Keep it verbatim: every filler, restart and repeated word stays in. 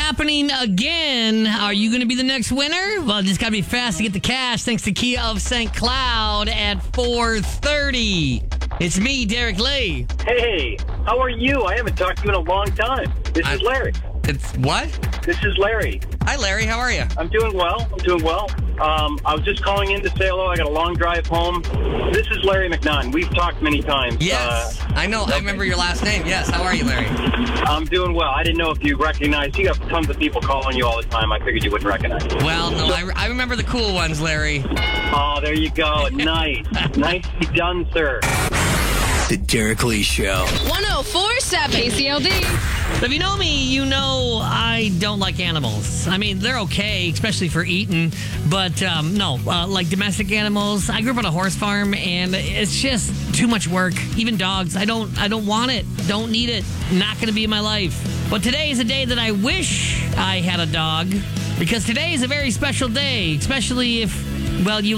happening again. Are you going to be the next winner? Well, just got to be fast to get the cash thanks to Kia of Saint Cloud at four thirty. It's me, Derek Lee. Hey, how are you? I haven't talked to you in a long time. This I- is Larry. It's what? This is Larry. Hi, Larry. How are you? I'm doing well. I'm doing well. Um, I was just calling in to say hello. I got a long drive home. This is Larry McNaughton. We've talked many times. Yes. Uh, I know. Okay. I remember your last name. Yes. How are you, Larry? I'm doing well. I didn't know if you recognized. You have tons of people calling you all the time. I figured you wouldn't recognize. Well, no. I, I remember the cool ones, Larry. Oh, there you go. Nice. Nicely done, sir. The Derek Lee Show. one oh four point seven K C L D. If you know me, you know I don't like animals. I mean, they're okay, especially for eating. But um, no, uh, like domestic animals. I grew up on a horse farm, and it's just too much work. Even dogs. I don't. I don't want it. Don't need it. Not going to be in my life. But today is a day that I wish I had a dog, because today is a very special day, especially if, well, you.